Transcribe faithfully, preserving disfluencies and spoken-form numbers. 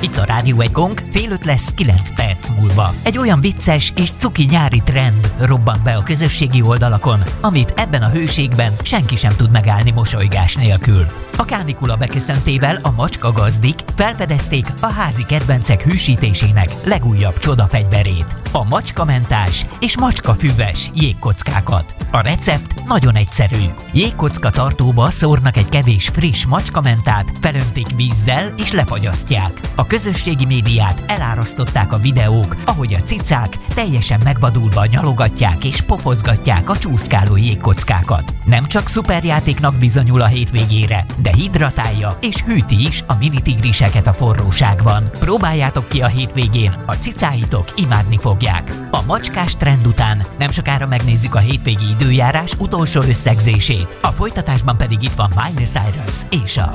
Itt a Rádió Egónk, fél öt lesz kilenc perc múlva. Egy olyan vicces és cuki nyári trend robban be a közösségi oldalakon, amit ebben a hőségben senki sem tud megállni mosolygás nélkül. A kánikula beköszöntével a macska gazdik felfedezték a házi kedvencek hűsítésének legújabb csodafegyverét, a macskamentás és macskafüves jégkockákat. A recept nagyon egyszerű. Jégkocka tartóba szórnak egy kevés friss macskamentát, felöntik vízzel és lefagyasztják. A közösségi médiát elárasztották a videók, ahogy a cicák teljesen megvadulva nyalogatják és pofozgatják a csúszkáló jégkockákat. Nem csak szuperjátéknak bizonyul a hétvégére, de hidratálja és hűti is a mini tigriseket a forróságban. Próbáljátok ki a hétvégén, a cicáitok imádni fogják. A macskás trend után nem sokára megnézzük a hétvégi időjárás utolsó összegzését. A folytatásban pedig itt van Miley Cyrus és a